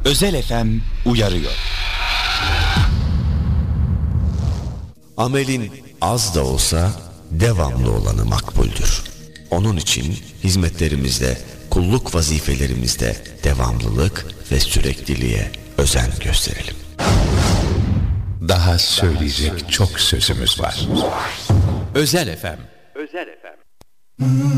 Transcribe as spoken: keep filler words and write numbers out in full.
Özel F M uyarıyor. Amelin az da olsa devamlı olanı makbuldür. Onun için hizmetlerimizde, kulluk vazifelerimizde devamlılık ve sürekliliğe özen gösterelim. Daha söyleyecek çok sözümüz var. Özel F M. Özel F M.